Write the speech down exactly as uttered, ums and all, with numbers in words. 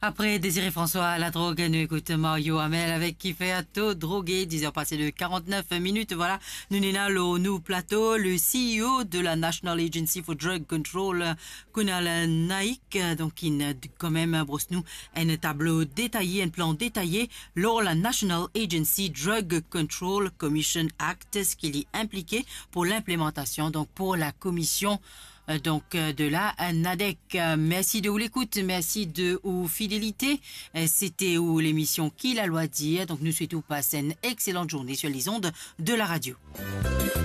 Après Désiré François, la drogue, nous écoutons Mario Hamel avec qui fait à taux drogué, dix heures passées de quarante-neuf minutes. Voilà, nous sommes nous plateau, le C E O de la National Agency for Drug Control, Kunal Naik, donc il quand même brosse nous un tableau détaillé, un plan détaillé lors la National Agency Drug Control Commission Act, ce qui est impliqué pour l'implémentation, donc pour la commission donc de la NADEC. Merci de l'écoute, merci de ou fidélité. C'était où l'émission Qui la loi dit. Donc nous souhaitons passer une excellente journée sur les ondes de la radio.